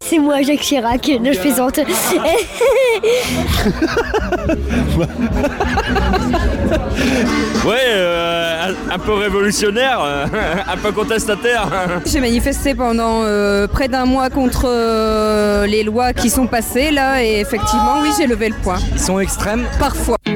C'est moi, Jacques Chirac, non, je plaisante. Ouais, un peu révolutionnaire, un peu contestataire. J'ai manifesté pendant près d'un mois contre les lois qui sont passées là et effectivement oui j'ai levé le poing. Ils sont extrêmes. Parfois.